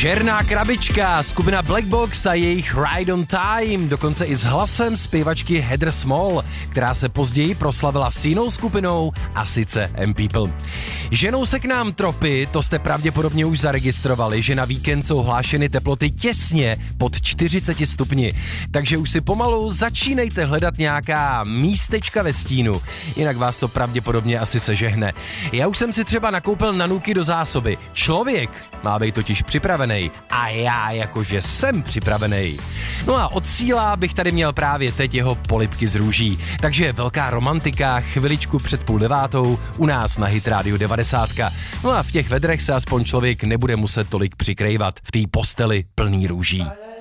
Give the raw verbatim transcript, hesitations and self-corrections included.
Černá krabička, skupina Black Box a jejich Ride on Time, dokonce i s hlasem zpěvačky Heather Small, která se později proslavila s jinou skupinou, a sice M People. Ženou se k nám tropy, to jste pravděpodobně už zaregistrovali, že na víkend jsou hlášeny teploty těsně pod čtyřicet stupni, takže už si pomalu začínejte hledat nějaká místečka ve stínu, jinak vás to pravděpodobně asi sežehne. Já už jsem si třeba nakoupil nanůky do zásoby. Člověk má být totiž připravený a já jakože jsem připravený. No a od síla bych tady měl právě teď jeho polibky z růží. Takže velká romantika, chviličku před půl devátou u nás na Hit Radio devadesát. No a v těch vedrech se aspoň člověk nebude muset tolik přikrývat v té posteli plný růží.